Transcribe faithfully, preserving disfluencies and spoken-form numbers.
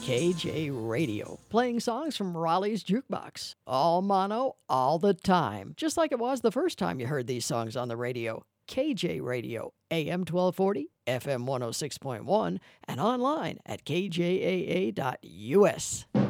K J Radio, playing songs from Raleigh's Jukebox. All mono, all the time, just like it was the first time you heard these songs on the radio. K J Radio, A M twelve forty, F M one oh six point one, and online at K J A A dot U S.